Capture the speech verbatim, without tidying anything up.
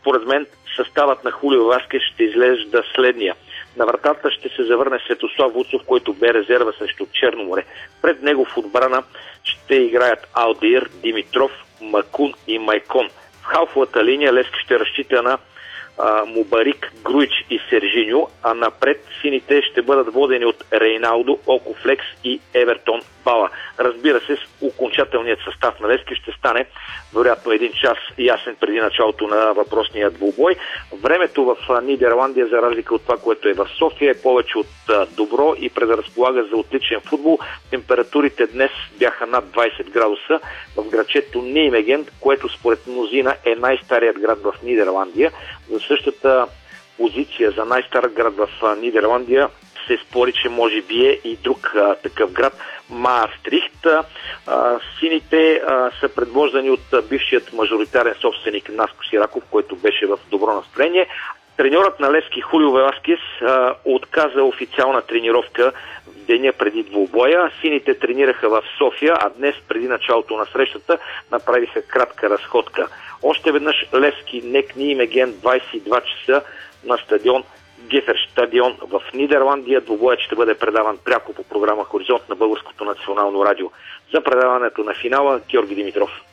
според мен съставът на Хулио Васкес ще изглежда следния. На вратата ще се завърне Светослав Вуцов, който бе резерва срещу Черноморе. Пред него в отбрана ще играят Алдир, Димитров, Макун и Майкон. В халфовата линия Левски ще разчита на а, Мубарик, Груич и Сержиньо, а напред сините ще бъдат водени от Рейналдо, Окофлекс и Евертон Бала. Разбира се, окончателният състав на Левски ще стане вероятно един час ясен преди началото на въпросния двубой. Времето в Нидерландия, за разлика от това, което е в София, е повече от добро и предразполага за отличен футбол. Температурите днес бяха над двайсет градуса в градчето Неймеген, което според мнозина е най-старият град в Нидерландия. За същата позиция за най-стар град в Нидерландия се спори, че може би е и друг а, такъв град, Маастрихт. А, сините а, са предвождани от а, бившият мажоритарен собственик Наско Сираков, който беше в добро настроение. Треньорът на Левски Хулио Веласкес а, отказа официална тренировка в деня преди двубоя. Сините тренираха в София, а днес преди началото на срещата направиха кратка разходка. Още веднъж Левски НЕК Ниймеген, двайсет и два часа на стадион Геферстадион в Нидерландия. Двубоят ще бъде предаван пряко по програма Хоризонт на Българското национално радио. За предаването на финала Георги Димитров.